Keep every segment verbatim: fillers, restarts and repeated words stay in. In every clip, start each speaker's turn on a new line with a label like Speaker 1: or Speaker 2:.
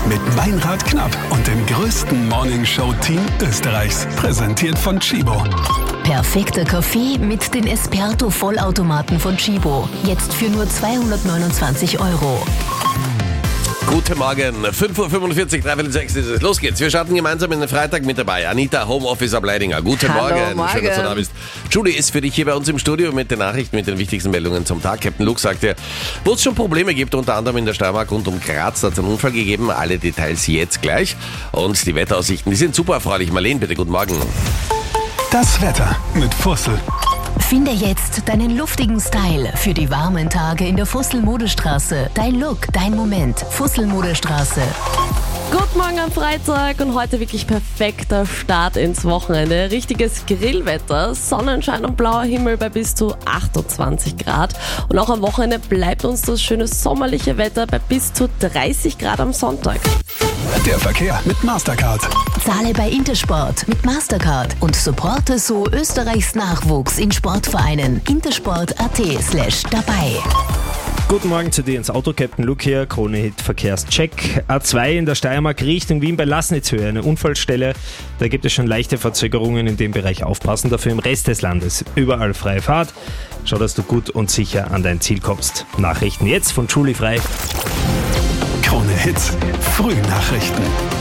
Speaker 1: mit Meinrad Knapp und dem größten Morningshow-Team Österreichs. Präsentiert von Tchibo.
Speaker 2: Perfekter Kaffee mit den Esperto-Vollautomaten von Tchibo. Jetzt für nur zweihundertneunundzwanzig Euro.
Speaker 3: Guten Morgen, fünf Uhr fünfundvierzig, dreiviertel sechs ist es. Los geht's, wir starten gemeinsam in den Freitag mit dabei. Anita, Homeoffice ab Leidinger. Guten
Speaker 4: Hallo,
Speaker 3: Morgen.
Speaker 4: Morgen,
Speaker 3: schön, dass du da bist. Julie ist für dich hier bei uns im Studio mit den Nachrichten, mit den wichtigsten Meldungen zum Tag. Captain Luke sagt dir, wo es schon Probleme gibt, unter anderem in der Steiermark rund um Graz, hat es einen Unfall gegeben. Alle Details jetzt gleich. Und die Wetteraussichten, die sind super erfreulich. Marlene, bitte, guten Morgen.
Speaker 1: Das Wetter mit Fussel.
Speaker 2: Finde jetzt deinen luftigen Style für die warmen Tage in der Fussel-Modestraße. Dein Look, dein Moment. Fussel-Modestraße.
Speaker 4: Guten Morgen am Freitag und heute wirklich perfekter Start ins Wochenende. Richtiges Grillwetter, Sonnenschein und blauer Himmel bei bis zu achtundzwanzig Grad. Und auch am Wochenende bleibt uns das schöne sommerliche Wetter bei bis zu dreißig Grad am Sonntag.
Speaker 1: Der Verkehr mit Mastercard.
Speaker 2: Zahle bei Intersport mit Mastercard und supporte so Österreichs Nachwuchs in Sportvereinen. intersport.at slash dabei.
Speaker 5: Guten Morgen zu dir ins Auto, Captain Luke hier, Krone-Hit Verkehrscheck. A zwei in der Steiermark Richtung Wien bei Lassnitzhöhe, eine Unfallstelle. Da gibt es schon leichte Verzögerungen in dem Bereich. Aufpassen, dafür im Rest des Landes überall freie Fahrt. Schau, dass du gut und sicher an dein Ziel kommst. Nachrichten jetzt von Julie Frei.
Speaker 1: Krone-Hit Frühnachrichten.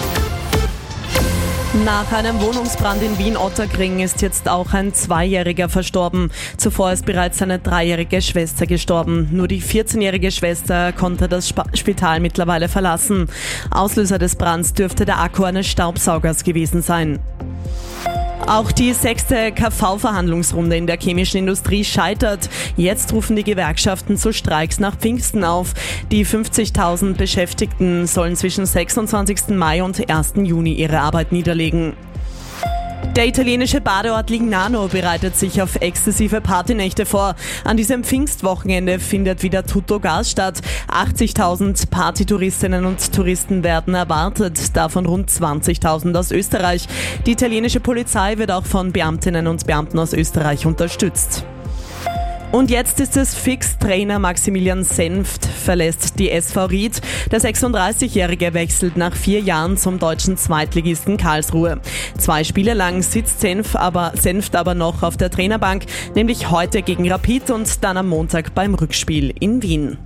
Speaker 4: Nach einem Wohnungsbrand in Wien-Ottakring ist jetzt auch ein Zweijähriger verstorben. Zuvor ist bereits seine dreijährige Schwester gestorben. Nur die vierzehnjährige Schwester konnte das Sp- Spital mittlerweile verlassen. Auslöser des Brands dürfte der Akku eines Staubsaugers gewesen sein. Auch die sechste K V-Verhandlungsrunde in der chemischen Industrie scheitert. Jetzt rufen die Gewerkschaften zu Streiks nach Pfingsten auf. Die fünfzigtausend Beschäftigten sollen zwischen sechsundzwanzigsten Mai und ersten Juni ihre Arbeit niederlegen. Der italienische Badeort Lignano bereitet sich auf exzessive Partynächte vor. An diesem Pfingstwochenende findet wieder Tutto Gas statt. achtzigtausend Partytouristinnen und Touristen werden erwartet, davon rund zwanzigtausend aus Österreich. Die italienische Polizei wird auch von Beamtinnen und Beamten aus Österreich unterstützt. Und jetzt ist es fix, Trainer Maximilian Senft verlässt die S V Ried. Der sechsunddreißigjährige wechselt nach vier Jahren zum deutschen Zweitligisten Karlsruhe. Zwei Spiele lang sitzt Senft aber, Senft aber noch auf der Trainerbank, nämlich heute gegen Rapid und dann am Montag beim Rückspiel in Wien.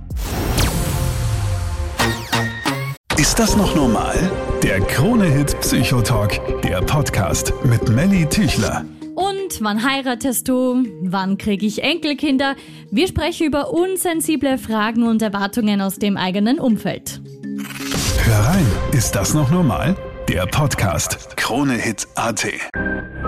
Speaker 1: Ist das noch normal? Der Krone-Hit Psychotalk, der Podcast mit Melly Tüchler.
Speaker 6: Und wann heiratest du? Wann kriege ich Enkelkinder? Wir sprechen über unsensible Fragen und Erwartungen aus dem eigenen Umfeld.
Speaker 1: Hör rein, ist das noch normal? Der Podcast Krone-Hit Punkt A T.